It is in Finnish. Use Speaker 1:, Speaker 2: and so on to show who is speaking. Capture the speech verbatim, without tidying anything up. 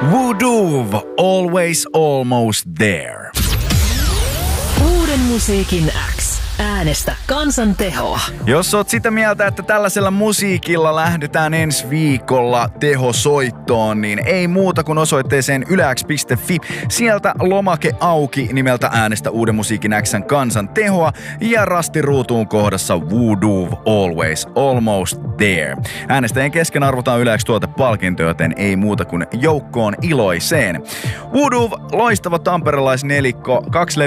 Speaker 1: Voodoo, always almost there.
Speaker 2: Uuden musiikin X. Äänestä kansan tehoa.
Speaker 1: Jos oot sitä mieltä, että tällaisella musiikilla lähdetään ensi viikolla tehosoittoon, niin ei muuta kuin osoitteeseen ylex piste fi. Sieltä lomake auki nimeltä Äänestä uuden musiikin X:n kansan tehoa ja rastiruutuun kohdassa Voodoo, always almost there. Äänestäjien kesken arvotaan Yle X tuotepalkinto, joten ei muuta kuin joukkoon iloiseen. Voodoo, loistava tamperelaisnelikko, kaksi